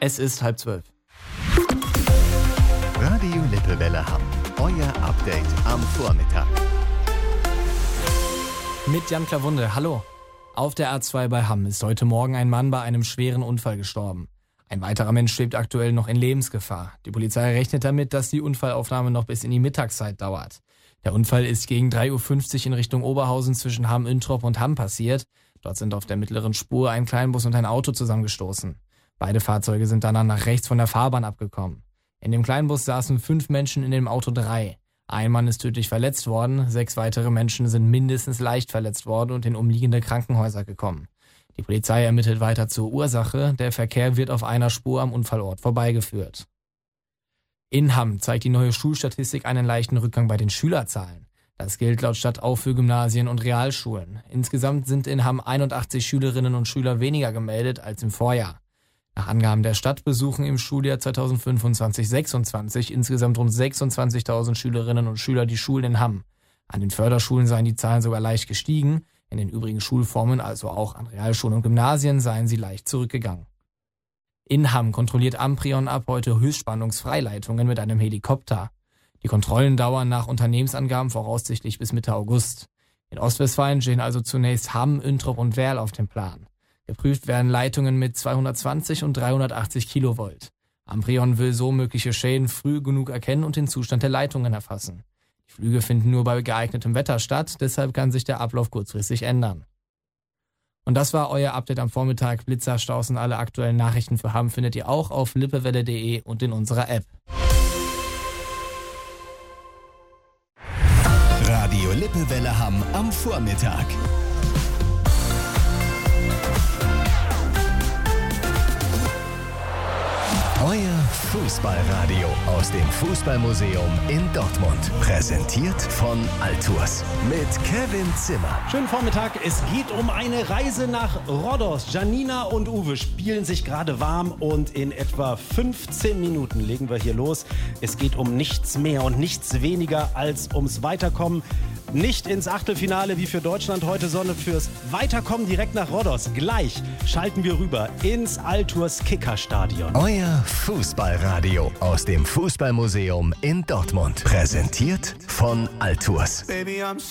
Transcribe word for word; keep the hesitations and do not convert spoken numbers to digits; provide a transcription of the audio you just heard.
Es ist halb zwölf. Radio Lippewelle Hamm. Euer Update am Vormittag. Mit Jan Klawunde, hallo. Auf der A zwei bei Hamm ist heute Morgen ein Mann bei einem schweren Unfall gestorben. Ein weiterer Mensch schwebt aktuell noch in Lebensgefahr. Die Polizei rechnet damit, dass die Unfallaufnahme noch bis in die Mittagszeit dauert. Der Unfall ist gegen drei Uhr fünfzig in Richtung Oberhausen zwischen Hamm-Üntrop und Hamm passiert. Dort sind auf der mittleren Spur ein Kleinbus und ein Auto zusammengestoßen. Beide Fahrzeuge sind danach nach rechts von der Fahrbahn abgekommen. In dem Kleinbus saßen fünf Menschen, in dem Auto drei. Ein Mann ist tödlich verletzt worden, sechs weitere Menschen sind mindestens leicht verletzt worden und in umliegende Krankenhäuser gekommen. Die Polizei ermittelt weiter zur Ursache. Der Verkehr wird auf einer Spur am Unfallort vorbeigeführt. In Hamm zeigt die neue Schulstatistik einen leichten Rückgang bei den Schülerzahlen. Das gilt laut Stadt auch für Gymnasien und Realschulen. Insgesamt sind in Hamm einundachtzig Schülerinnen und Schüler weniger gemeldet als im Vorjahr. Nach Angaben der Stadt besuchen im Schuljahr zweitausendfünfundzwanzig sechsundzwanzig insgesamt rund sechsundzwanzigtausend Schülerinnen und Schüler die Schulen in Hamm. An den Förderschulen seien die Zahlen sogar leicht gestiegen. In den übrigen Schulformen, also auch an Realschulen und Gymnasien, seien sie leicht zurückgegangen. In Hamm kontrolliert Amprion ab heute Höchstspannungsfreileitungen mit einem Helikopter. Die Kontrollen dauern nach Unternehmensangaben voraussichtlich bis Mitte August. In Ostwestfalen stehen also zunächst Hamm, Üntrop und Werl auf dem Plan. Geprüft werden Leitungen mit zweihundertzwanzig und dreihundertachtzig Kilovolt. Amprion will so mögliche Schäden früh genug erkennen und den Zustand der Leitungen erfassen. Die Flüge finden nur bei geeignetem Wetter statt, deshalb kann sich der Ablauf kurzfristig ändern. Und das war euer Update am Vormittag. Blitzer, Staus und alle aktuellen Nachrichten für Hamm findet ihr auch auf lippewelle punkt de und in unserer App. Radio Lippewelle Hamm am Vormittag. Euer Fußballradio aus dem Fußballmuseum in Dortmund. Präsentiert von Altours mit Kevin Zimmer. Schönen Vormittag. Es geht um eine Reise nach Rhodos. Janina und Uwe spielen sich gerade warm und in etwa fünfzehn Minuten legen wir hier los. Es geht um nichts mehr und nichts weniger als ums Weiterkommen. Nicht ins Achtelfinale wie für Deutschland heute, sondern fürs Weiterkommen direkt nach Rhodos. Gleich schalten wir rüber ins Altours Kickerstadion. Euer Fußballradio aus dem Fußballmuseum in Dortmund. Präsentiert von Altours. Baby, I'm